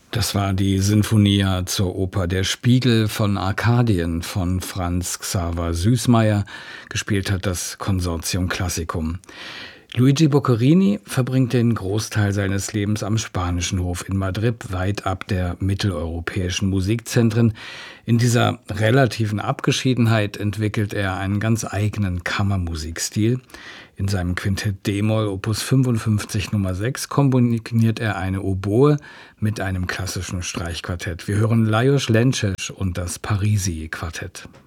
Das war die Sinfonia zur Oper Der Spiegel von Arkadien von Franz Xaver Süßmayr. Gespielt hat das Consortium Classicum. Luigi Boccherini verbringt den Großteil seines Lebens am Spanischen Hof in Madrid, weit ab der mitteleuropäischen Musikzentren. In dieser relativen Abgeschiedenheit entwickelt er einen ganz eigenen Kammermusikstil. In seinem Quintett D-Moll Opus 55 Nummer 6 kombiniert er eine Oboe mit einem klassischen Streichquartett. Wir hören Lajos Lences und das Parisi-Quartett.